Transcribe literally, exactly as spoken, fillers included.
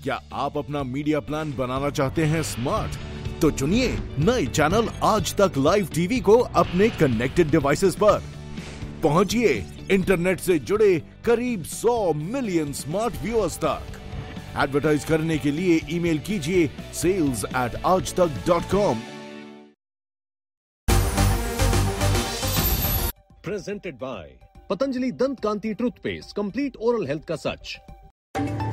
क्या आप अपना मीडिया प्लान बनाना चाहते हैं स्मार्ट? तो चुनिए नए चैनल आज तक लाइव टीवी को अपने कनेक्टेड डिवाइसेस पर। पहुंचिए इंटरनेट से जुड़े करीब सौ मिलियन स्मार्ट व्यूअर्स तक। एडवर्टाइज करने के लिए ईमेल कीजिए सेल्स एट आज तक dot com. Presented by Patanjali Dant Kanti Toothpaste, complete oral health का सच।